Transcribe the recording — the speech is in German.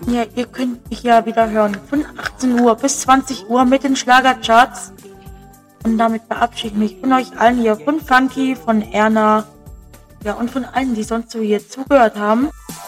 Ja, ihr könnt mich ja wieder hören von 18 Uhr bis 20 Uhr mit den Schlagercharts. Und damit verabschiede ich mich von euch allen hier, von Funky, von Erna, ja, und von allen, die sonst so hier zugehört haben.